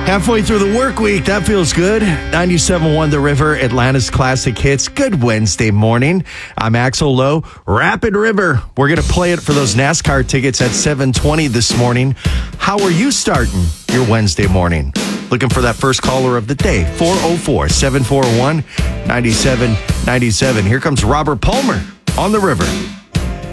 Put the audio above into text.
Halfway through the work week, that feels good. 97.1 The River, Atlanta's classic hits. Good Wednesday morning. I'm Axel Lowe. Rapid River. We're going to play it for those NASCAR tickets at 7:20 this morning. How are you starting your Wednesday morning? Looking for that first caller of the day. 404-741-9797. Here comes Robert Palmer on The River.